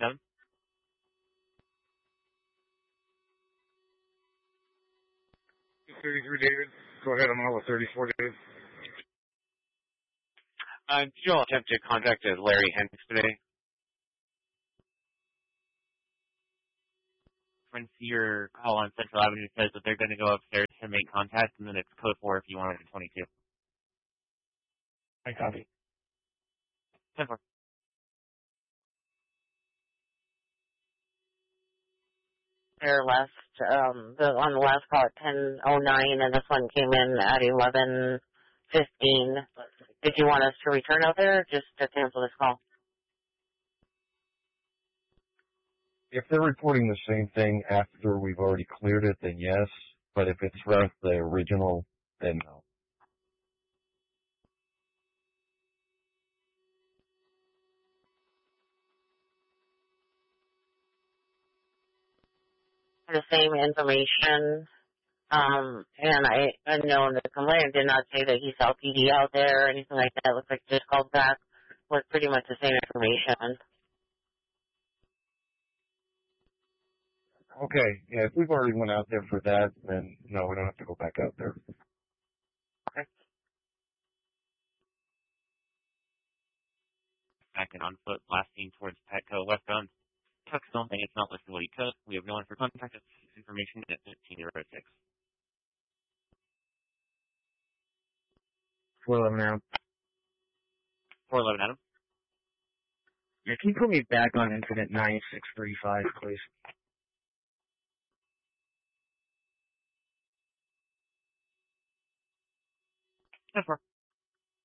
7. 33 David. Go ahead, I'm on with 34 David. Did you all attempt to contact Larry Hendricks today? Your call on Central Avenue says that they're going to go upstairs to make contact, and then it's code 4 if you want it at 22. I copy. 10-4. There left, on the last call at 10:09, and this one came in at 11:15. Did you want us to return out there or just to cancel this call? If they're reporting the same thing after we've already cleared it, then yes. But if it's right the original, then no. The same information, and I know the complainant did not say that he saw PD out there or anything like that. It looks like just called back with pretty much the same information. Okay, yeah, if we've already went out there for that, then no, we don't have to go back out there. Okay. Acting on foot, blasting towards Petco westbound. Took something, it's not listed what he took. We have no one for contact information at 1506. 411 Adam. 411 Adam. Yeah, can you put me back on incident 9635, please? 10-4.